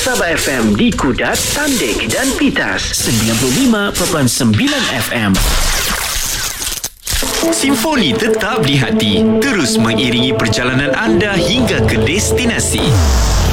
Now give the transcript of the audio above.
Sabah FM di Kudat, Tandik dan Pitas 95.9 FM. Simfoni tetap di hati, terus mengiringi perjalanan anda hingga ke destinasi.